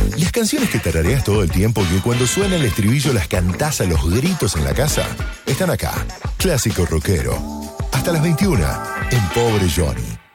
Las canciones que tarareas todo el tiempo y que cuando suena el estribillo las cantás a los gritos en la casa, están acá. Clásico rockero. Hasta las 21 en Pobre Johnny.